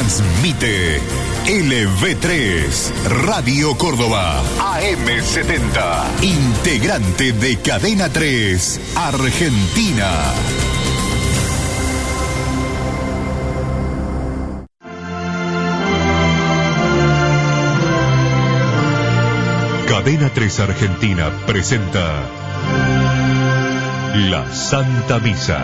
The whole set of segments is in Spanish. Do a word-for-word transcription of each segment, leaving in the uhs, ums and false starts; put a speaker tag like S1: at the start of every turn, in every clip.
S1: Transmite L V tres, Radio Córdoba, A M setenta, integrante de Cadena tres, Argentina. Cadena tres Argentina presenta La Santa Misa.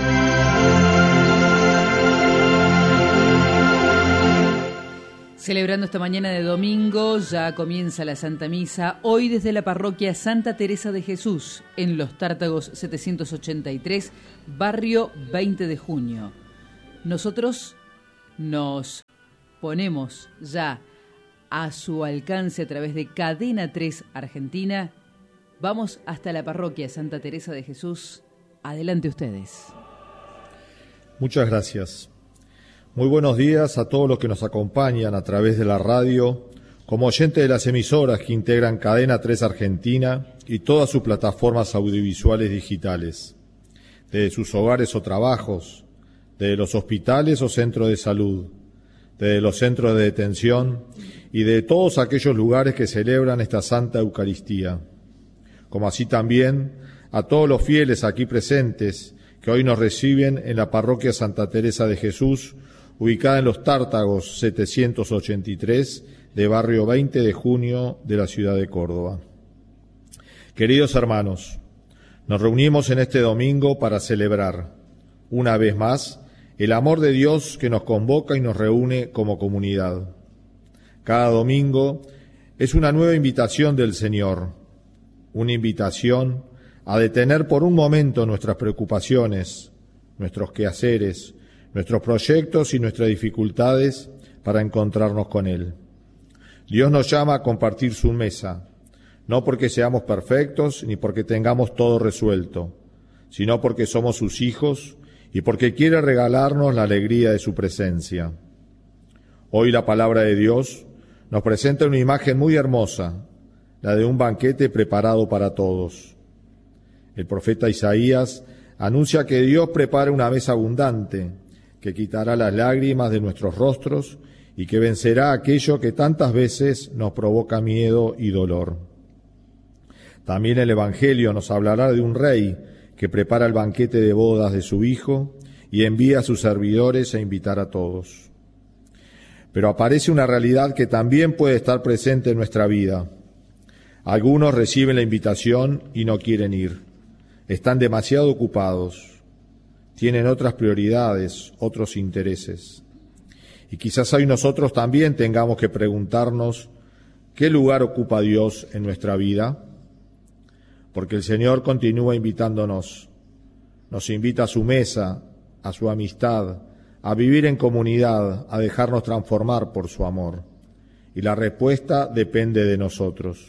S2: Celebrando esta mañana de domingo, ya comienza la Santa Misa, hoy desde la parroquia Santa Teresa de Jesús, en Los Tártagos setecientos ochenta y tres, barrio veinte de junio. Nosotros nos ponemos ya a su alcance a través de Cadena tres Argentina. Vamos hasta la parroquia Santa Teresa de Jesús. Adelante ustedes.
S3: Muchas gracias. Muy buenos días a todos los que nos acompañan a través de la radio, como oyentes de las emisoras que integran Cadena tres Argentina y todas sus plataformas audiovisuales digitales, desde sus hogares o trabajos, desde los hospitales o centros de salud, desde los centros de detención y de todos aquellos lugares que celebran esta Santa Eucaristía, como así también a todos los fieles aquí presentes que hoy nos reciben en la parroquia Santa Teresa de Jesús, ubicada en Los Tártagos setecientos ochenta y tres, de barrio veinte de junio de la ciudad de Córdoba. Queridos hermanos, nos reunimos en este domingo para celebrar, una vez más, el amor de Dios que nos convoca y nos reúne como comunidad. Cada domingo es una nueva invitación del Señor, una invitación a detener por un momento nuestras preocupaciones, nuestros quehaceres, nuestros proyectos y nuestras dificultades para encontrarnos con Él. Dios nos llama a compartir su mesa, no porque seamos perfectos ni porque tengamos todo resuelto, sino porque somos sus hijos y porque quiere regalarnos la alegría de su presencia. Hoy la palabra de Dios nos presenta una imagen muy hermosa, la de un banquete preparado para todos. El profeta Isaías anuncia que Dios prepara una mesa abundante, que quitará las lágrimas de nuestros rostros y que vencerá aquello que tantas veces nos provoca miedo y dolor. También el Evangelio nos hablará de un rey que prepara el banquete de bodas de su hijo y envía a sus servidores a invitar a todos. Pero aparece una realidad que también puede estar presente en nuestra vida. Algunos reciben la invitación y no quieren ir. Están demasiado ocupados. Tienen otras prioridades, otros intereses. Y quizás hoy nosotros también tengamos que preguntarnos ¿qué lugar ocupa Dios en nuestra vida? Porque el Señor continúa invitándonos. Nos invita a su mesa, a su amistad, a vivir en comunidad, a dejarnos transformar por su amor. Y la respuesta depende de nosotros.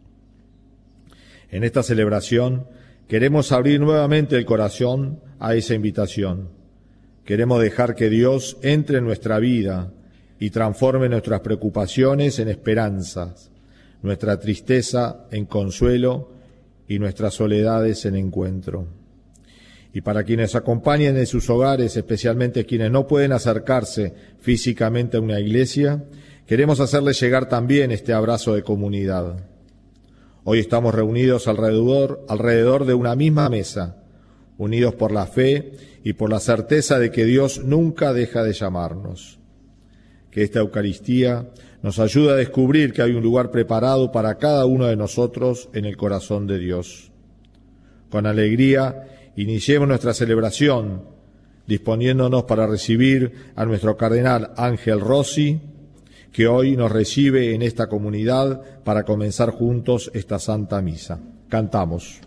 S3: En esta celebración queremos abrir nuevamente el corazón a esa invitación. Queremos dejar que Dios entre en nuestra vida y transforme nuestras preocupaciones en esperanzas, nuestra tristeza en consuelo y nuestras soledades en encuentro. Y para quienes acompañen en sus hogares, especialmente quienes no pueden acercarse físicamente a una iglesia, queremos hacerles llegar también este abrazo de comunidad. Hoy estamos reunidos alrededor, alrededor de una misma mesa, unidos por la fe y por la certeza de que Dios nunca deja de llamarnos. Que esta Eucaristía nos ayude a descubrir que hay un lugar preparado para cada uno de nosotros en el corazón de Dios. Con alegría, iniciemos nuestra celebración, disponiéndonos para recibir a nuestro cardenal Ángel Rossi, que hoy nos recibe en esta comunidad para comenzar juntos esta Santa Misa. Cantamos.